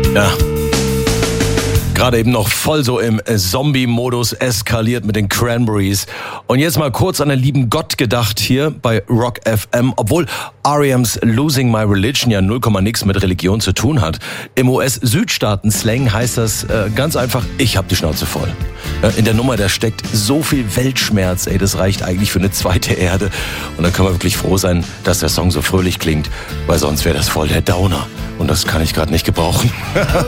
Ja. Gerade eben noch voll so im Zombie-Modus eskaliert mit den Cranberries. Und jetzt mal kurz an den lieben Gott gedacht hier bei Rock FM. Obwohl R.E.M's Losing My Religion ja 0, nix mit Religion zu tun hat. Im US-Südstaaten-Slang heißt das ganz einfach, ich hab die Schnauze voll. In der Nummer, da steckt so viel Weltschmerz, das reicht eigentlich für eine zweite Erde. Und da können wir wirklich froh sein, dass der Song so fröhlich klingt, weil sonst wäre das voll der Downer. Und das kann ich gerade nicht gebrauchen.